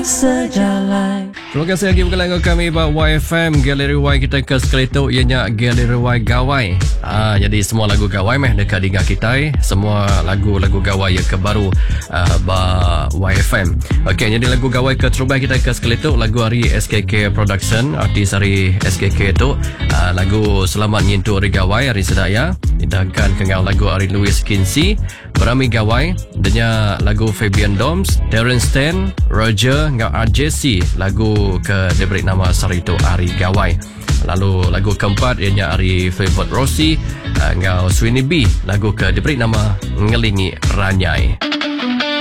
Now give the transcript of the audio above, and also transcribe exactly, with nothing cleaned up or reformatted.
sejalan. Terima kasih lagi berkenan kami buat Y F M. Galeri Y kita ke sekali tu ianya Galeri Y Gawai. Ah, jadi semua lagu Gawai meh dekat dengar kita. Semua lagu-lagu Gawai yang kebaru uh, ba Y F M. Okey, jadi lagu Gawai ke terbaik kita ke sekali tu lagu hari S K K Production, artis hari S K K tu uh, lagu Selamat Nyentuh Hari Gawai hari sedaya. Didahkan kengau lagu hari Louis Kinsey, Berami Gawai, denya lagu Fabian Doms, Darren Stan, Roger ngau R J C lagu ke diberi nama Sarito Hari Gawai. Lalu lagu keempat ianya hari Favourite Rossi uh, ngau Sweeney B lagu ke diberi nama Ngelingi Ranyai.